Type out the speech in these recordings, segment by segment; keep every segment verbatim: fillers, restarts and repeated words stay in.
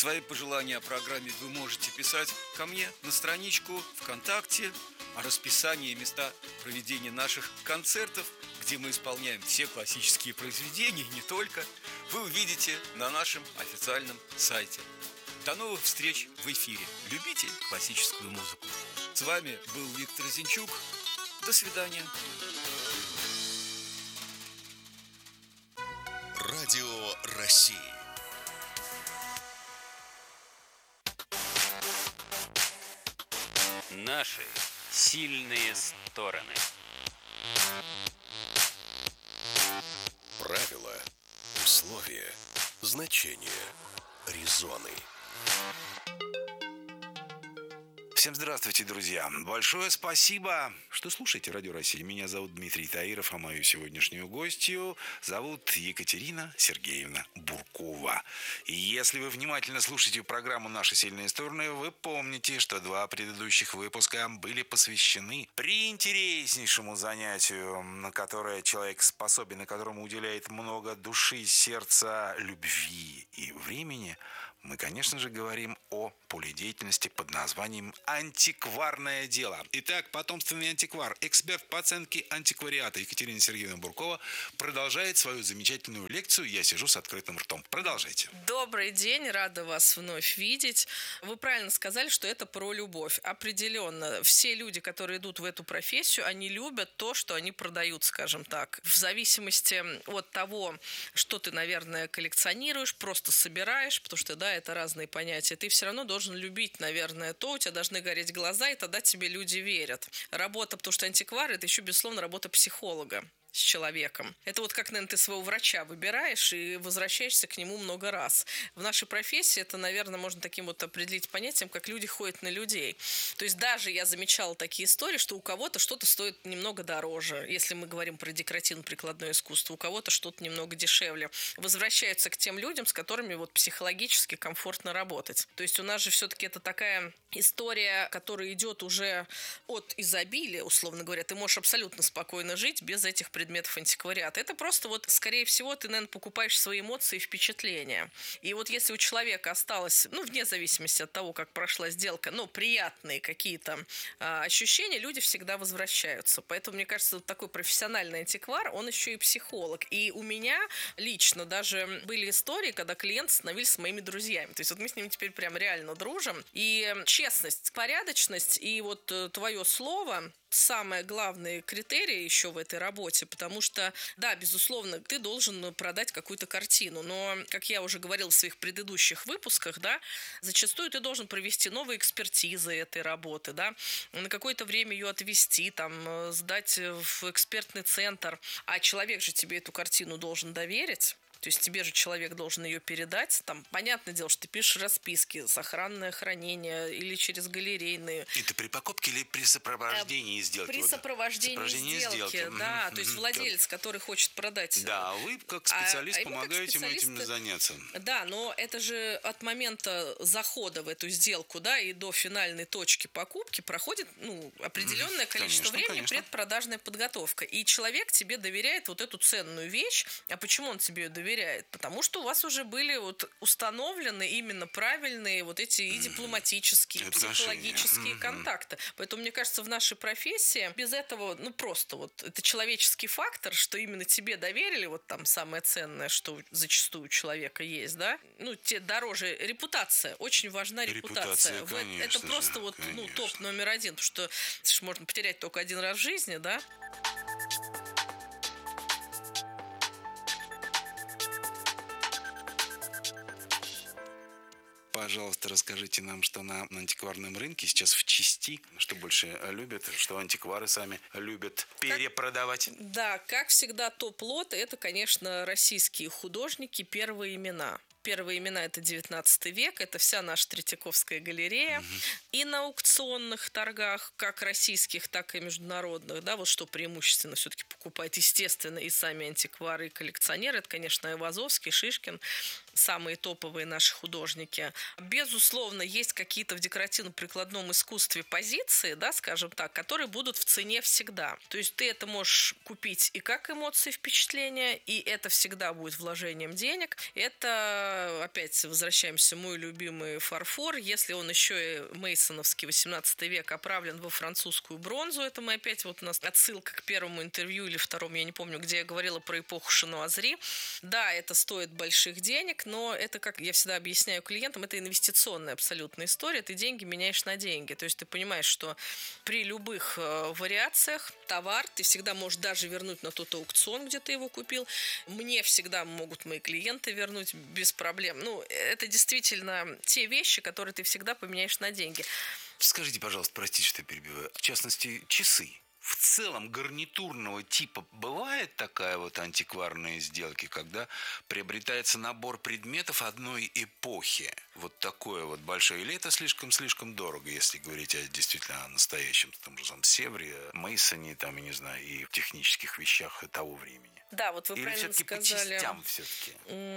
Свои пожелания о программе вы можете писать ко мне на страничку ВКонтакте, о расписании и места проведения наших концертов, где мы исполняем все классические произведения, и не только, вы увидите на нашем официальном сайте. До новых встреч в эфире. Любите классическую музыку. С вами был Виктор Зинчук. До свидания. Радио России. Наши сильные стороны. Правила, условия, значения, резоны. Всем здравствуйте, друзья! Большое спасибо, что слушаете Радио России. Меня зовут Дмитрий Таиров, а мою сегодняшнюю гостью зовут Екатерина Сергеевна Буркова. И если вы внимательно слушаете программу «Наши сильные стороны», вы помните, что два предыдущих выпуска были посвящены приинтереснейшему занятию, на которое человек способен, и которому уделяет много души, сердца, любви и времени. Мы, конечно же, говорим о поле деятельности под названием «Антикварное дело». Итак, потомственный антиквар, эксперт по оценке антиквариата Екатерина Сергеевна Буркова продолжает свою замечательную лекцию «Я сижу с открытым ртом». Продолжайте. Добрый день, рада вас вновь видеть. Вы правильно сказали, что это про любовь. Определенно, все люди, которые идут в эту профессию, они любят то, что они продают, скажем так. В зависимости от того, что ты, наверное, коллекционируешь, просто собираешь, потому что, да, это разные понятия. Ты все равно должен любить, наверное, то, у тебя должны гореть глаза, и тогда тебе люди верят. Работа, потому что антиквар – это еще, безусловно, работа психолога с человеком. Это вот как, наверное, ты своего врача выбираешь и возвращаешься к нему много раз. В нашей профессии это, наверное, можно таким вот определить понятием, как люди ходят на людей. То есть даже я замечала такие истории, что у кого-то что-то стоит немного дороже, если мы говорим про декоративно-прикладное искусство, у кого-то что-то немного дешевле. Возвращаются к тем людям, с которыми вот психологически комфортно работать. То есть у нас же все-таки это такая история, которая идет уже от изобилия, условно говоря. Ты можешь абсолютно спокойно жить без этих предметов. предметов антиквариата. Это просто вот, скорее всего, ты, наверное, покупаешь свои эмоции и впечатления. И вот если у человека осталось, ну, вне зависимости от того, как прошла сделка, но приятные какие-то а, ощущения, люди всегда возвращаются. Поэтому, мне кажется, вот такой профессиональный антиквар, он еще и психолог. И у меня лично даже были истории, когда клиенты становились моими друзьями. То есть вот мы с ними теперь прям реально дружим. И честность, порядочность и вот твое слово – самое главное критерий еще в этой работе, потому что, да, безусловно, ты должен продать какую-то картину, но, как я уже говорила в своих предыдущих выпусках, да, зачастую ты должен провести новые экспертизы этой работы, да, на какое-то время ее отвести, там, сдать в экспертный центр, а человек же тебе эту картину должен доверить. То есть тебе же человек должен ее передать. Там, понятное дело, что ты пишешь расписки, сохранное хранение или через галерейные. Это при покупке или при сопровождении сделки? При сопровождении, сопровождении сделки, сделки, да. Mm-hmm. То есть владелец, который хочет продать. Да, вы как специалист а, помогаете ему этим заняться. Да, но это же от момента захода в эту сделку, да, и до финальной точки покупки проходит, ну, определенное количество конечно, времени, конечно. Предпродажная подготовка. И человек тебе доверяет вот эту ценную вещь. А почему он тебе ее доверяет? Потому что у вас уже были вот установлены именно правильные вот эти и дипломатические, и психологические mm-hmm. контакты. Поэтому, мне кажется, в нашей профессии без этого, ну, просто вот это человеческий фактор, что именно тебе доверили, вот там самое ценное, что зачастую у человека есть, да, ну, тебе дороже репутация, очень важна репутация. Репутация, конечно это просто же, вот, конечно. ну, топ номер один, потому что можно потерять только один раз в жизни, да. Пожалуйста, расскажите нам, что на антикварном рынке сейчас в части, что больше любят, что антиквары сами любят перепродавать. Как, да, как всегда, топ-лот – это, конечно, российские художники, первые имена. Первые имена – это девятнадцатый век, это вся наша Третьяковская галерея. Угу. И на аукционных торгах, как российских, так и международных, да, вот что преимущественно все-таки покупают, естественно, и сами антиквары, и коллекционеры. Это, конечно, Айвазовский, Шишкин. самые топовые наши художники. Безусловно, есть какие-то в декоративно-прикладном искусстве позиции, да, скажем так, которые будут в цене всегда. То есть ты это можешь купить и как эмоции, впечатления, и это всегда будет вложением денег. Это, опять возвращаемся, мой любимый фарфор. Если он еще и мейсоновский, восемнадцатый век, оправлен во французскую бронзу, это мы опять, вот у нас отсылка к первому интервью или второму, я не помню, где я говорила про эпоху Шинуазри. Да, это стоит больших денег, но это, как я всегда объясняю клиентам, это инвестиционная абсолютная история. Ты деньги меняешь на деньги. То есть ты понимаешь, что при любых э, вариациях товар ты всегда можешь даже вернуть на тот аукцион, где ты его купил. Мне всегда могут мои клиенты вернуть без проблем. Ну, это действительно те вещи, которые ты всегда поменяешь на деньги. Скажите, пожалуйста, простите, что я перебиваю. В частности, часы. В целом гарнитурного типа бывает такая вот антикварные сделки, когда приобретается набор предметов одной эпохи. Вот такое вот большое. Или это слишком-слишком дорого, если говорить о действительно о настоящем, том же самом Севре, Мейсоне, там, я не знаю, и технических вещах того времени. Да, вот вы или правильно все-таки сказали. по частям все-таки?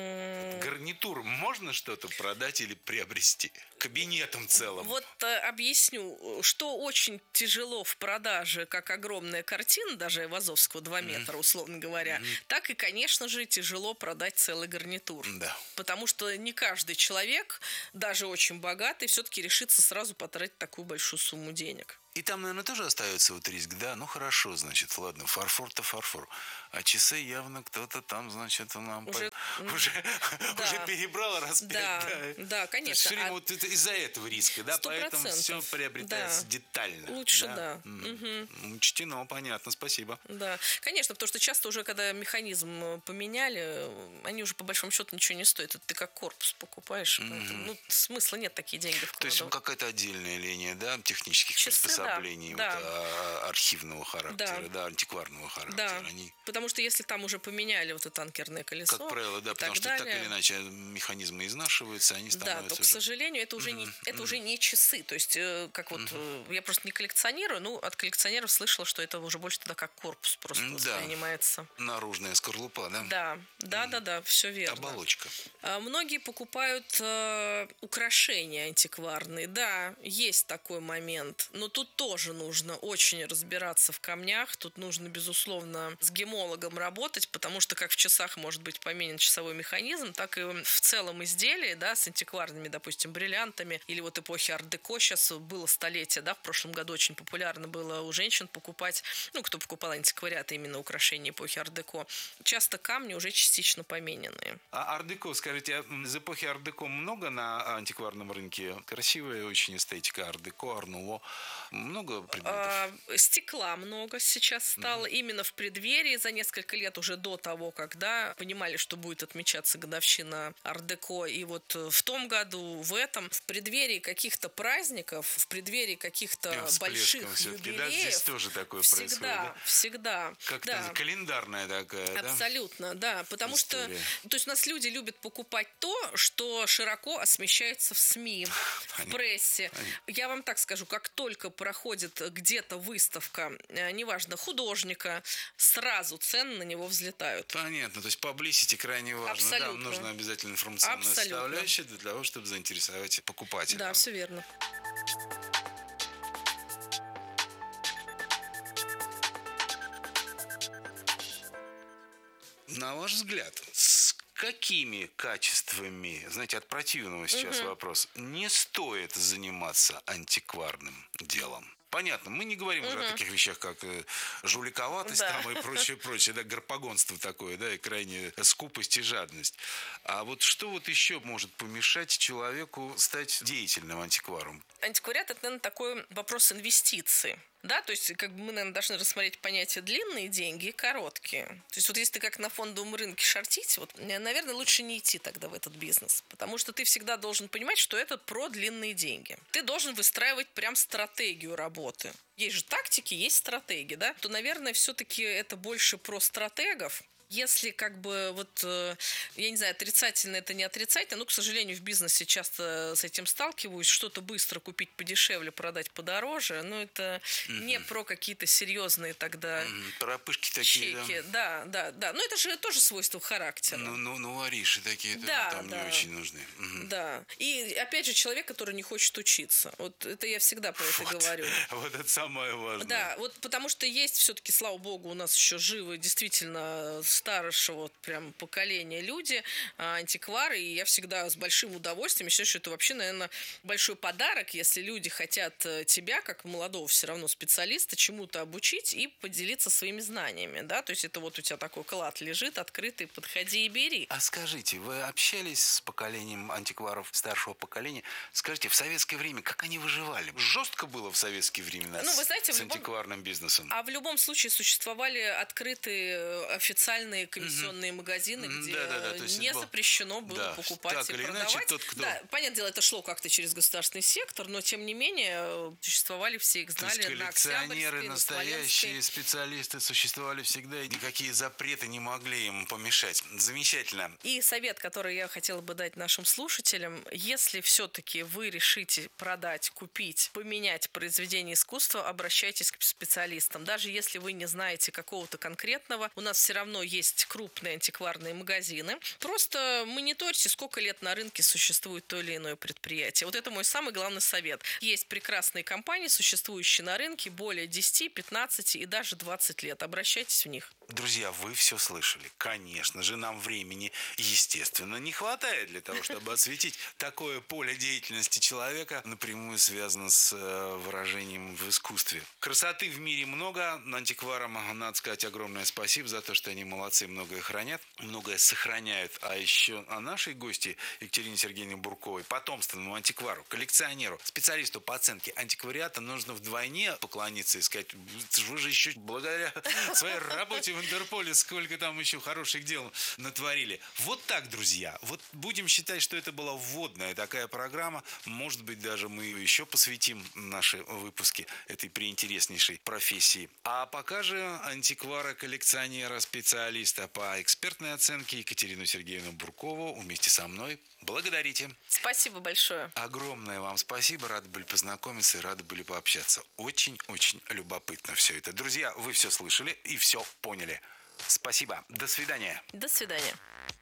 Mm. Гарнитур можно что-то продать или приобрести? Кабинетом целым? Вот э, объясню, что очень тяжело в продаже, как огромная картина, даже Айвазовского два метра, mm-hmm. условно говоря, mm-hmm. так и, конечно же, тяжело продать целый гарнитур. Да. Потому что не каждый человек, даже очень богатый, все-таки решится сразу потратить такую большую сумму денег. И там, наверное, тоже остается вот риск, да? Ну, хорошо, значит, ладно, фарфор-то фарфор. А часы явно кто-то там, значит, нам уже, по... уже, да. уже перебрал раз пять. Да, да. да, конечно. Все время а... вот это из-за этого риска, да? сто процентов. Поэтому все приобретается да. детально. Лучше, да. да. Угу. Учтено, понятно, спасибо. Да, конечно, потому что часто уже, когда механизм поменяли, они уже по большому счету ничего не стоят. Это ты как корпус покупаешь. Mm-hmm. Поэтому, ну, смысла нет такие деньги вкладывать. То есть какая-то отдельная линия, да, технических Часы, приспособлений, да, вот, да. архивного характера, да. да, антикварного характера. Да. Они... Потому что если там уже поменяли вот это анкерное колесо, как правило, да, потому так что далее, так или иначе механизмы изнашиваются, они становятся. Да, то, уже... к сожалению, это уже, mm-hmm. не, это mm-hmm. уже не часы. То есть, как вот mm-hmm. я просто не коллекционирую, ну, от коллекционеров слышала, что это уже больше тогда как корпус просто да. воспринимается. Наружная скорлупа, да? Да, да, mm-hmm. да, да, все верно. Оболочка. А, многие покупают э, украшения антикварные. Да, есть такой момент. Но тут тоже нужно очень разбираться в камнях. Тут нужно, безусловно, с гемологом работать, потому что как в часах может быть поменен часовой механизм, так и в целом изделии, да, с антикварными, допустим, бриллиантами, или вот эпохи арт-деко, сейчас было столетие, да, в прошлом году очень популярно было у женщин покупать, ну, кто покупал антиквариаты, именно украшения эпохи арт-деко. Часто камни уже частично помененные. А арт-деко, скажите, из эпохи арт-деко много на антикварном рынке? Красивая очень эстетика арт-деко, ар-нуво. Много предметов? А, стекла много сейчас стало. Mm-hmm. Именно в преддверии за несколько лет уже до того, когда понимали, что будет отмечаться годовщина арт-деко. И вот в том году, в этом, в преддверии каких-то праздников, в преддверии каких-то yeah, больших юбилеев. Да, здесь тоже такое всегда, происходит. Да? Всегда, как-то да. календарная такая, да? Абсолютно, да. Потому история. Что, то есть у нас люди любят покупать то, что широко освещается в СМИ, в прессе. Я вам так скажу, как только проходит где-то выставка, неважно, художника, сразу цены на него взлетают. Понятно, то есть publicity крайне важно. Абсолютно. Да, нужна обязательно информационная Абсолютно. составляющая для того, чтобы заинтересовать покупателя. Да, все верно. На ваш взгляд, с какими качествами, знаете, от противного сейчас угу. вопрос, не стоит заниматься антикварным делом? Понятно, мы не говорим угу. уже о таких вещах, как жуликоватость да. там и прочее, прочее, да, гарпагонство такое, да, и крайняя скупость и жадность. А вот что вот еще может помешать человеку стать деятельным антикваром? Антиквариат – это, наверное, такой вопрос инвестиций. Да, то есть как бы мы, наверное, должны рассмотреть понятие длинные деньги и короткие. То есть вот если ты как на фондовом рынке шортить, вот, наверное, лучше не идти тогда в этот бизнес. Потому что ты всегда должен понимать, что это про длинные деньги. Ты должен выстраивать прям стратегию работы. Есть же тактики, есть стратегии, да? То, наверное, все-таки это больше про стратегов. Если как бы вот, э, я не знаю, отрицательно это не отрицательно, но, к сожалению, в бизнесе часто с этим сталкиваюсь, что-то быстро купить подешевле, продать подороже, но это mm-hmm. не про какие-то серьезные тогда mm-hmm. Про пышки такие, чеки. Да, да, да. Но это же тоже свойство характера. Ну, ну, ну вориши такие да, там да. не очень нужны. Mm-hmm. Да. И опять же, человек, который не хочет учиться. Вот это я всегда про это вот. говорю. Вот это самое важное. Да, вот потому что есть все-таки, слава богу, у нас еще живы действительно старшего вот прям поколения люди, антиквары, и я всегда с большим удовольствием считаю, что это вообще, наверное, большой подарок, если люди хотят тебя, как молодого все равно специалиста, чему-то обучить и поделиться своими знаниями, да, то есть это вот у тебя такой клад лежит, открытый, подходи и бери. А скажите, вы общались с поколением антикваров старшего поколения? Скажите, в советское время как они выживали? Жестко было в советские времена ну, вы знаете, с любом... антикварным бизнесом? А в любом случае существовали открытые официальные комиссионные mm-hmm. магазины, где да, да, да. не был... запрещено было да. покупать так, и продавать. Иначе, тот, кто... Да, понятное дело, это шло как-то через государственный сектор, но тем не менее существовали, все их знали. То есть коллекционеры, на настоящие специалисты существовали всегда, и никакие запреты не могли им помешать. Замечательно. И совет, который я хотела бы дать нашим слушателям, если все-таки вы решите продать, купить, поменять произведение искусства, обращайтесь к специалистам. Даже если вы не знаете какого-то конкретного, у нас все равно есть крупные антикварные магазины. Просто мониторьте, сколько лет на рынке существует то или иное предприятие. Вот это мой самый главный совет. Есть прекрасные компании, существующие на рынке более десять, пятнадцать и даже двадцать лет. Обращайтесь в них. Друзья, вы все слышали. Конечно же, нам времени, естественно, не хватает для того, чтобы осветить такое поле деятельности человека, напрямую связано с выражением в искусстве. Красоты в мире много. Антикварам, надо сказать, огромное спасибо за то, что они молодцы, многое хранят, многое сохраняют. А еще о нашей гости Екатерине Сергеевне Бурковой, потомственному антиквару, коллекционеру, специалисту по оценке антиквариата, нужно вдвойне поклониться и сказать, вы же еще благодаря своей работе в Интерполе сколько там еще хороших дел натворили. Вот так, друзья. Вот будем считать, что это была вводная такая программа. Может быть, даже мы еще посвятим наши выпуски этой приинтереснейшей профессии. А пока же антиквара, коллекционера, специалиста по экспертной оценке Екатерину Сергеевну Буркову вместе со мной благодарите. Спасибо большое. Огромное вам спасибо. Рады были познакомиться и рады были пообщаться. Очень-очень любопытно все это. Друзья, вы все слышали и все поняли. Спасибо. До свидания. До свидания.